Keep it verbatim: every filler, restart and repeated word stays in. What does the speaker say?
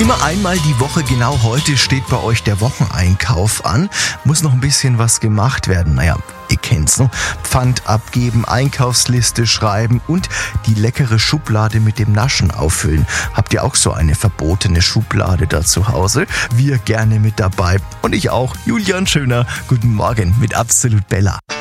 Immer einmal die Woche, genau heute, steht bei euch der Wocheneinkauf an. Muss noch ein bisschen was gemacht werden. Naja, ihr kennt's, ne? Pfand abgeben, Einkaufsliste schreiben und die leckere Schublade mit dem Naschen auffüllen. Habt ihr auch so eine verbotene Schublade da zu Hause? Wir gerne mit dabei. Und ich auch. Julian Schöner, guten Morgen mit Absolut Bella.